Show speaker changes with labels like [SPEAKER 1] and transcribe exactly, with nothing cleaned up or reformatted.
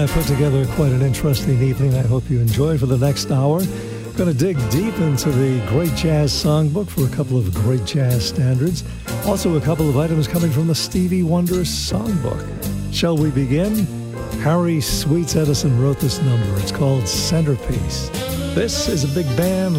[SPEAKER 1] I put together quite an interesting evening. I hope you enjoy for the next hour. Going to dig deep into the Great Jazz Songbook for a couple of great jazz standards. Also a couple of items coming from the Stevie Wonder Songbook. Shall we begin? Harry Sweets Edison wrote this number. It's called Centerpiece. This is a big band